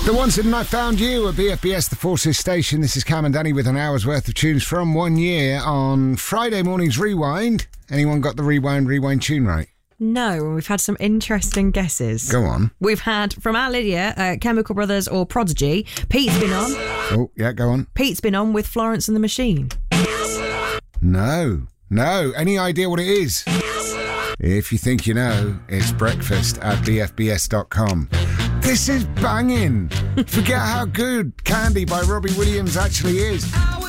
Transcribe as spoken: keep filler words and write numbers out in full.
The Ones and I Found You at B F B S, the Forces Station. This is Cam and Danny with an hour's worth of tunes from one year on Friday morning's Rewind. Anyone got the Rewind, Rewind tune right? No, and we've had some interesting guesses. Go on. We've had, from our Lydia, uh, Chemical Brothers or Prodigy. Pete's been on. Oh, yeah, go on. Pete's been on with Florence and the Machine. No, no. Any idea what it is? If you think you know, it's breakfast at b f b s dot com. This is banging. Forget how good Candy by Robbie Williams actually is.